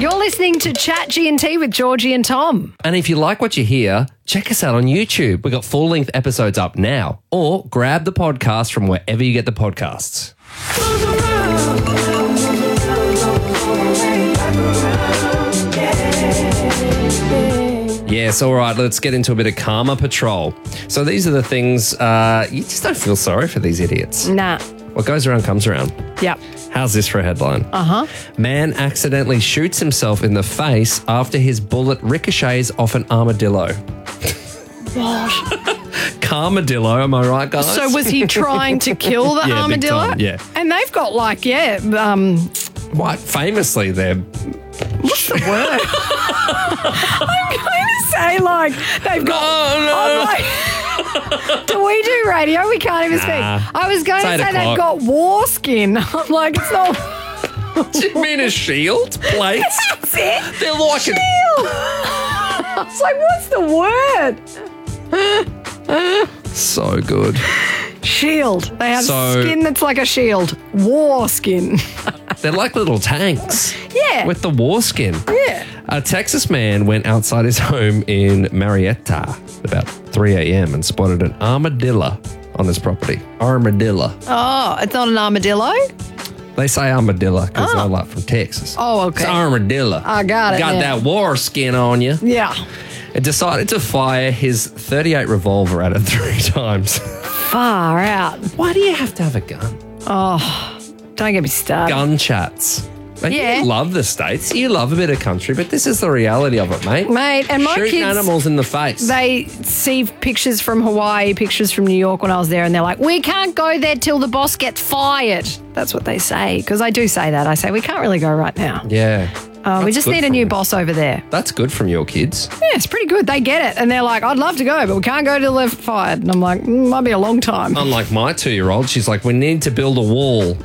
You're listening to Chat G&T with Georgie and Tom. And if you like what you hear, check us out on YouTube. We've got full-length episodes up now. Or grab the podcast from wherever you get the podcasts. Yes, all right, let's get into a bit of Karma Patrol. So these are the things, you just don't feel sorry for these idiots. Nah. What goes around comes around. Yep. How's this for a headline? Uh-huh. Man accidentally shoots himself in the face after his bullet ricochets off an armadillo. What? Carmadillo, am I right, guys? So was he trying to kill the Yeah, big armadillo? time, yeah. And they've got What? Famously, they're... what's the word? I'm going to say they've got... I'm like, do we do radio? We can't even speak. I was going to say they've got war skin. I'm like, it's not... Do you mean a shield? Plates? That's it. They're like Shield. I was like, what's the word? So good. Shield. They have skin that's like a shield. War skin. They're like little tanks. Yeah. With the war skin. Yeah. A Texas man went outside his home in Marietta about 3 a.m. and spotted an armadillo on his property. Armadillo. Oh, it's not an armadillo? They say armadillo because they're like from Texas. Oh, okay. It's armadillo. I got it Got now. that war skin on you. Yeah. It decided to fire his .38 revolver at it 3 times. Far out. Why do you have to have a gun? Oh, don't get me started. Gun chats. Like, Yeah. You love the States. You love a bit of country, but this is the reality of it, mate. Mate, and my Shooting kids, animals in the face. they see pictures from Hawaii, pictures from New York when I was there, and they're like, we can't go there till the boss gets fired. That's what they say, because I do say that. I say, we can't really go right now. Yeah. We That's just good need a from new you. boss over there. That's good from your kids. Yeah, it's pretty good. They get it. And they're like, I'd love to go, but we can't go till they're fired. And I'm like, might be a long time. Unlike my 2-year-old, she's like, we need to build a wall.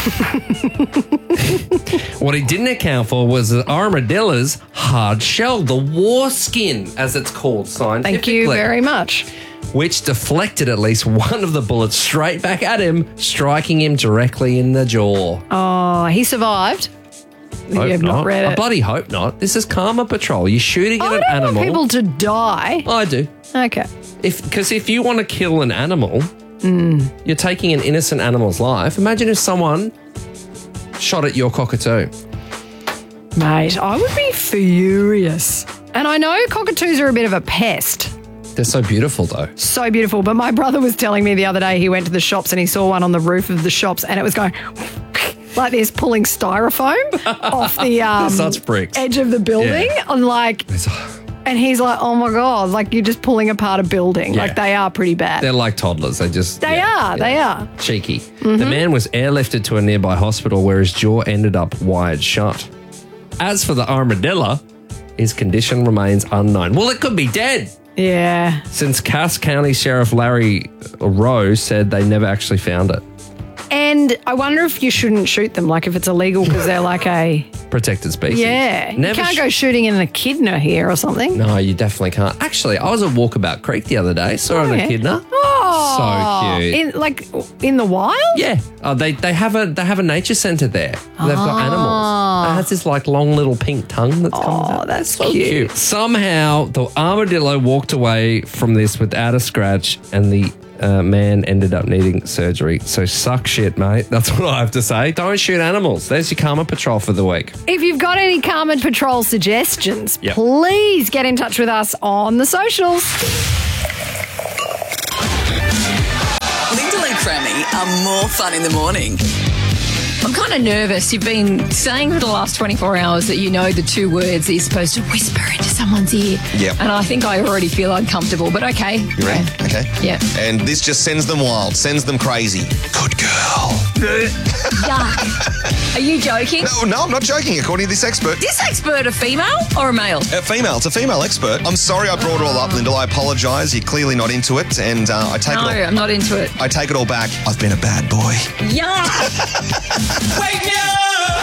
What he didn't account for was the armadillo's hard shell, the war skin, as it's called scientifically. Thank you very much. Which deflected at least one of the bullets straight back at him, striking him directly in the jaw. Oh, he survived. Hope You've not read I it. bloody hope not. This is Karma Patrol. You're shooting at I an don't animal. want people to die. I do. Okay. Because if you want to kill an animal, you're taking an innocent animal's life. Imagine if someone shot at your cockatoo. Mate, I would be furious. And I know cockatoos are a bit of a pest. They're so beautiful, though. So beautiful. But my brother was telling me the other day he went to the shops and he saw one on the roof of the shops and it was going like this, pulling styrofoam off the Such bricks. edge of the building. Yeah. I'm like, and he's like, oh my God, like you're just pulling apart a building. Yeah. Like they are pretty bad. They're like toddlers. They are. Cheeky. The man was airlifted to a nearby hospital where his jaw ended up wired shut. As for the armadillo, his condition remains unknown. Well, it could be dead. Yeah. Since Cass County Sheriff Larry Rowe said they never actually found it. And I wonder if you shouldn't shoot them, like if it's illegal because they're like a... Protected species. Yeah. Never you can't go shooting in an echidna here or something. No, you definitely can't. Actually, I was at Walkabout Creek the other day. Saw an yeah. echidna. Oh, So cute. In the wild? Yeah. They have a nature centre there. They've got animals. It has this like long little pink tongue that's coming out. That's So cute. Somehow the armadillo walked away from this without a scratch, and the man ended up needing surgery. So suck shit, mate. That's what I have to say. Don't shoot animals. There's your Karma Patrol for the week. If you've got any Karma Patrol suggestions, Yep. please get in touch with us on the socials. Linda and Crammy are more fun in the morning. I'm kind of nervous. You've been saying for the last 24 hours that you know the 2 words that you're supposed to whisper into someone's ear. Yep. And I think I already feel uncomfortable, but okay. You ready? Okay. Yeah. And this just sends them wild, sends them crazy. Good girl. Yuck. Are you joking? No, I'm not joking, according to this expert. This expert a female or a male? Female, it's a female expert. I'm sorry I brought it all up, Linda. I apologise. You're clearly not into it, and I take No, it all. I'm not into it. I take it all back. I've been a bad boy. Yuck. Wake me up!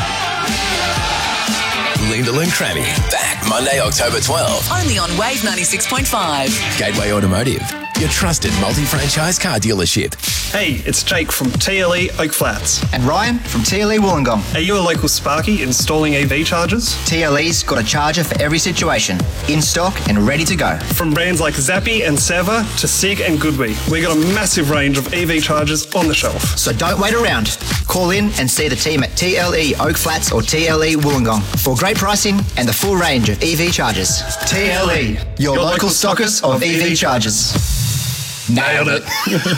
Linda and Crammy, back Monday, October 12th. Only on Wave 96.5. Gateway Automotive. your trusted multi-franchise car dealership. Hey, it's Jake from TLE Oak Flats. And Ryan from TLE Wollongong. Are you a local Sparky installing EV chargers? TLE's got a charger for every situation, in stock and ready to go. From brands like Zappi and Sava to SIG and Goodwee, we got a massive range of EV chargers on the shelf. So don't wait around. Call in and see the team at TLE Oak Flats or TLE Wollongong for great pricing and the full range of EV chargers. TLE, your local stockers of EV chargers. Nailed it.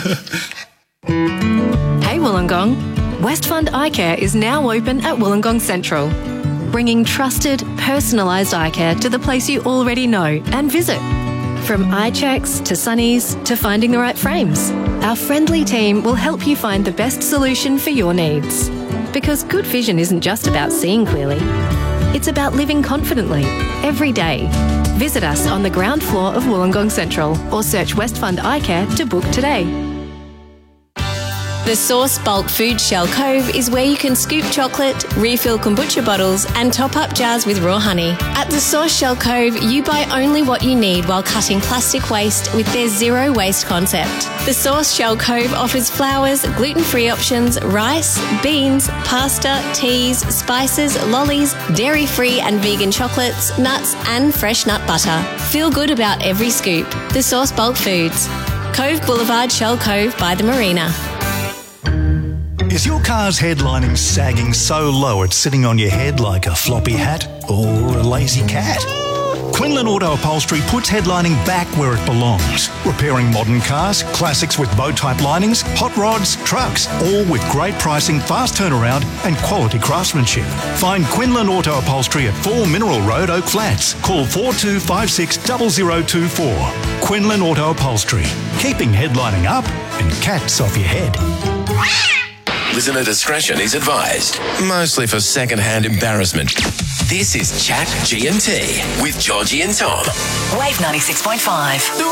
Hey Wollongong, Westfund Eye Care is now open at Wollongong Central, bringing trusted, personalised eye care to the place you already know and visit. From eye checks to sunnies to finding the right frames, our friendly team will help you find the best solution for your needs. Because good vision isn't just about seeing clearly, it's about living confidently every day. Visit us on the ground floor of Wollongong Central or search Westfund Eye Care to book today. The Source Bulk Food Shell Cove is where you can scoop chocolate, refill kombucha bottles and top up jars with raw honey. At the Source Shell Cove, you buy only what you need while cutting plastic waste with their zero waste concept. The Source Shell Cove offers flours, gluten-free options, rice, beans, pasta, teas, spices, lollies, dairy-free and vegan chocolates, nuts and fresh nut butter. Feel good about every scoop. The Source Bulk Foods. Cove Boulevard, Shell Cove by the Marina. Is your car's headlining sagging so low it's sitting on your head like a floppy hat or a lazy cat? Quinlan Auto Upholstery puts headlining back where it belongs. Repairing modern cars, classics with bow-type linings, hot rods, trucks, all with great pricing, fast turnaround and quality craftsmanship. Find Quinlan Auto Upholstery at 4 Mineral Road, Oak Flats. Call 4256 0024. Quinlan Auto Upholstery. Keeping headlining up and cats off your head. Listener discretion is advised, mostly for second-hand embarrassment. This is Chat G&T with Georgie and Tom. Wave 96.5.